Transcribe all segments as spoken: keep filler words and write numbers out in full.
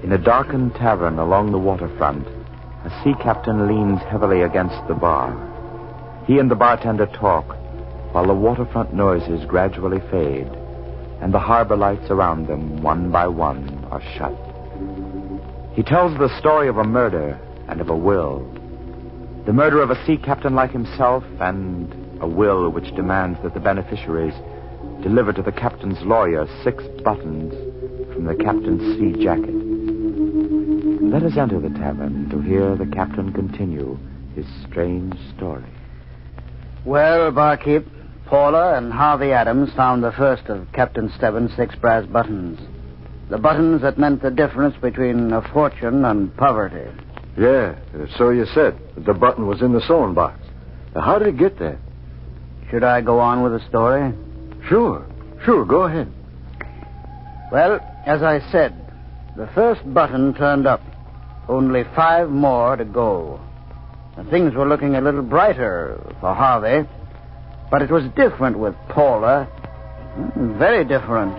In a darkened tavern along the waterfront, a sea captain leans heavily against the bar. He and the bartender talk, while the waterfront noises gradually fade, and the harbor lights around them, one by one, are shut. He tells the story of a murder and of a will. The murder of a sea captain like himself, and a will which demands that the beneficiaries deliver to the captain's lawyer six buttons from the captain's sea jacket. Let us enter the tavern to hear the captain continue his strange story. Well, barkeep, Paula and Harvey Adams found the first of Captain Stebbins' six brass buttons. The buttons that meant the difference between a fortune and poverty. Yeah, so you said. The button was in the sewing box. Now, how did it get there? Should I go on with the story? Sure, sure, go ahead. Well, as I said, the first button turned up. Only five more to go. And things were looking a little brighter for Harvey. But it was different with Paula. Very different.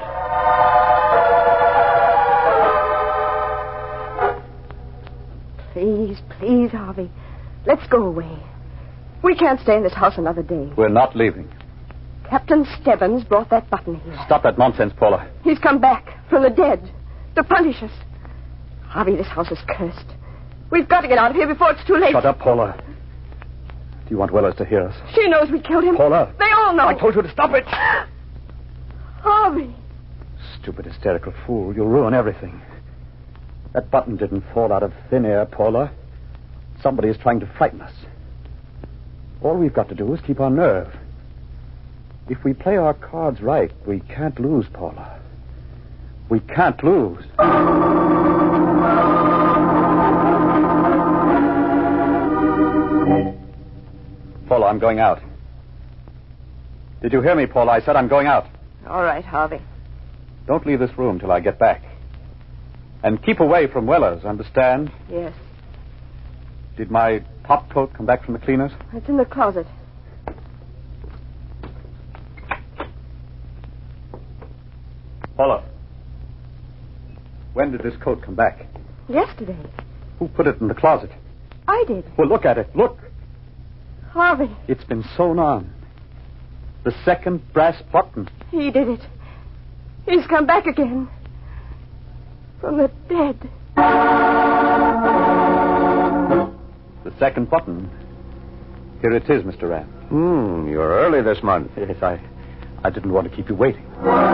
Please, please, Harvey. Let's go away. We can't stay in this house another day. We're not leaving. Captain Stebbins brought that button here. Stop that nonsense, Paula. He's come back from the dead to punish us. Harvey, this house is cursed. We've got to get out of here before it's too late. Shut up, Paula. Do you want Wellers to hear us? She knows we killed him. Paula. They all know. I told you to stop it. Harvey. Stupid, hysterical fool. You'll ruin everything. That button didn't fall out of thin air, Paula. Somebody is trying to frighten us. All we've got to do is keep our nerve. If we play our cards right, we can't lose, Paula. We can't lose. Paula, I'm going out. Did you hear me, Paula? I said I'm going out. All right, Harvey. Don't leave this room till I get back. And keep away from Wellers, understand? Yes. Did my top coat come back from the cleaners? It's in the closet. Paula, when did this coat come back? Yesterday. Who put it in the closet? I did. Well, look at it. Look. Harvey. It's been sewn on. The second brass button. He did it. He's come back again. From the dead. The second button. Here it is, Mister Rand. Hmm, you're early this month. Yes, I, I didn't want to keep you waiting.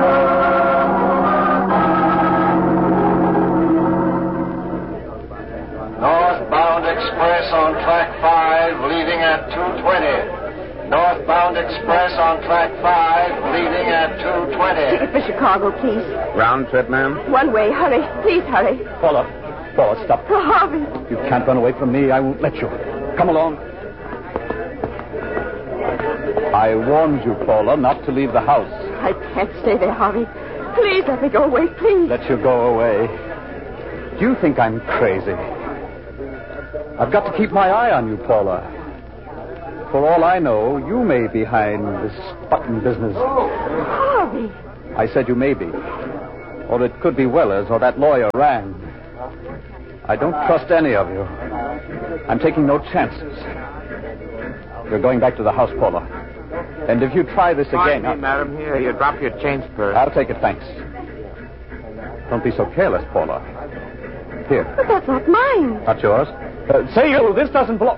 Northbound Express on track five, leaving at two twenty. Northbound Express on track five, leaving at two twenty. Ticket for Chicago, please. Round trip, ma'am? One way. Hurry. Please hurry. Paula, Paula, stop. Oh, Harvey. You can't run away from me. I won't let you. Come along. I warned you, Paula, not to leave the house. I can't stay there, Harvey. Please let me go away, please. Let you go away. Do you think I'm crazy? I've got to keep my eye on you, Paula. For all I know, you may be behind this button business. Harvey. I said you may be. Or it could be Wellers or that lawyer, Rand. I don't trust any of you. I'm taking no chances. You're going back to the house, Paula. And if you try this again... Pardon me, madam. Here, you drop your change purse. I'll take it, thanks. Don't be so careless, Paula. Here. But that's not mine. Not yours? Uh, say you, this doesn't belong...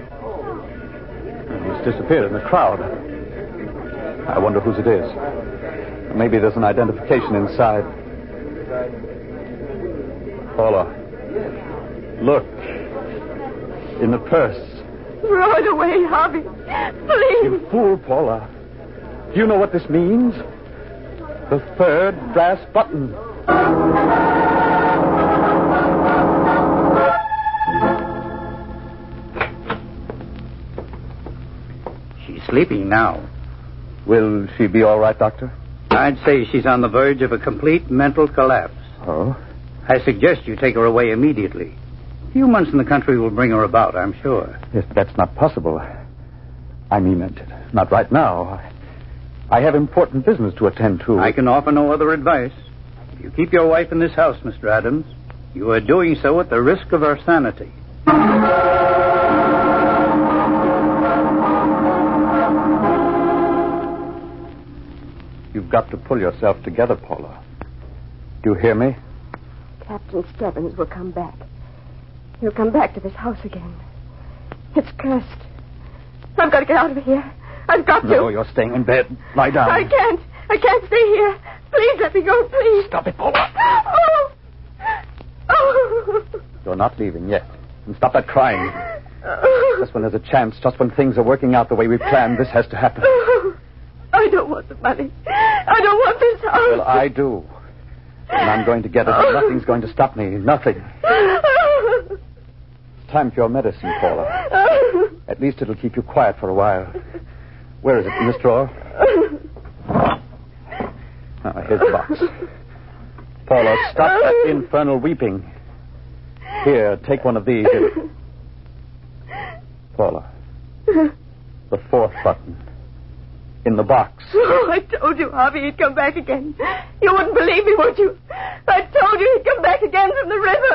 He's disappeared in the crowd. I wonder whose it is. Maybe there's an identification inside. Paula, look. In the purse. Throw it away, Harvey. Please. You fool, Paula. Do you know what this means? The third brass button. She's sleeping now. Will she be all right, Doctor? I'd say she's on the verge of a complete mental collapse. Oh? I suggest you take her away immediately. A few months in the country will bring her about, I'm sure. Yes, that's not possible. I mean, not right now. I have important business to attend to. I can offer no other advice. You keep your wife in this house, Mister Adams. You are doing so at the risk of our sanity. You've got to pull yourself together, Paula. Do you hear me? Captain Stebbins will come back. He'll come back to this house again. It's cursed. I've got to get out of here. I've got to. No, you're staying in bed. Lie down. I can't. I can't stay here. Please let me go, please. Stop it, Paula. Oh. Oh. You're not leaving yet. And stop that crying. Just when there's a chance, just when things are working out the way we've planned, this has to happen. I don't want the money. I don't want this house. Well, I do. And I'm going to get it. And nothing's going to stop me. Nothing. It's time for your medicine, Paula. At least it'll keep you quiet for a while. Where is it? In this drawer? Oh, here's the box. Paula, stop that infernal weeping. Here, take one of these. Paula, the fourth button. In the box. Oh, I told you Harvey he'd come back again. You wouldn't believe me, would you? I told you he'd come back again from the river.